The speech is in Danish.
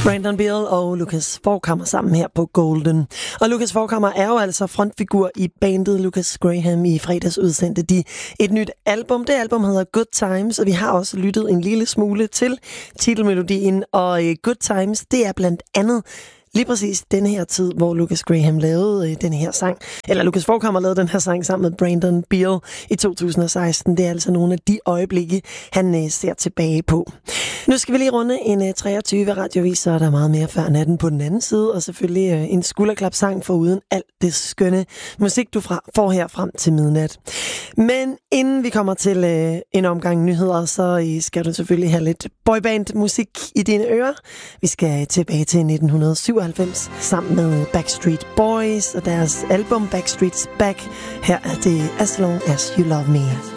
Brandon Beal og Lucas Forchhammer sammen her på Golden. Og Lucas Forchhammer er jo altså frontfigur i bandet Lucas Graham. I fredags udsendte de et nyt album. Det album hedder Good Times, og vi har også lyttet en lille smule til titelmelodien. Og Good Times, det er blandt andet lige præcis denne her tid, hvor Lucas Graham lavede den her sang, eller Lucas Forchhammer lavede den her sang sammen med Brandon Beal i 2016. Det er altså nogle af de øjeblikke, han ser tilbage på. Nu skal vi lige runde en 23 radiovis, så er der meget mere før natten på den anden side, og selvfølgelig en skulderklapsang for uden alt det skønne musik, du får her frem til midnat. Men inden vi kommer til en omgang nyheder, så skal du selvfølgelig have lidt boyband-musik i dine ører. Vi skal tilbage til 1997 sammen med Backstreet Boys og deres album Backstreet's Back. Her er det As Long As You Love Me.